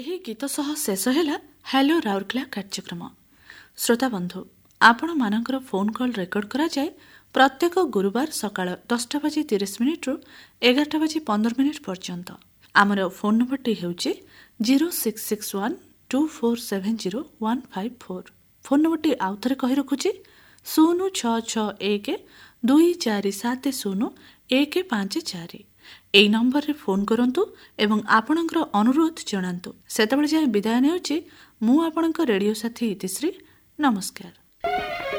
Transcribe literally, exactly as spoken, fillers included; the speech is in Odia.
ଏହି ଗୀତ ସହ ଶେଷ ହେଲା ହ୍ୟାଲୋ ରାଉରକେଲା କାର୍ଯ୍ୟକ୍ରମ। ଶ୍ରୋତା ବନ୍ଧୁ, ଆପଣମାନଙ୍କର ଫୋନ୍ କଲ୍ ରେକର୍ଡ କରାଯାଏ ପ୍ରତ୍ୟେକ ଗୁରୁବାର ସକାଳ ଦଶଟା ବାଜି ତିରିଶ ମିନିଟ୍ରୁ ଏଗାରଟା ବାଜି ପନ୍ଦର ମିନିଟ୍ ପର୍ଯ୍ୟନ୍ତ। ଆମର ଫୋନ୍ ନମ୍ବରଟି ହେଉଛି zero six six one two four seven zero one five four. Phone ନମ୍ବରଟି ଆଉ ଥରେ କହି ରଖୁଛି ଶୂନ ଛଅ ଛଅ ଏକ ଦୁଇ ଚାରି ସାତ ଶୂନ ଏକ ପାଞ୍ଚ ଚାରି। ଏହି ନମ୍ବରରେ ଫୋନ୍ କରନ୍ତୁ ଏବଂ ଆପଣଙ୍କର ଅନୁରୋଧ ଜଣାନ୍ତୁ। ସେତେବେଳେ ଯାଏ ବିଦାୟ ନେଉଛି ମୁଁ ଆପଣଙ୍କ ରେଡ଼ିଓ ସାଥୀ ଇତିଶ୍ରୀ। ନମସ୍କାର।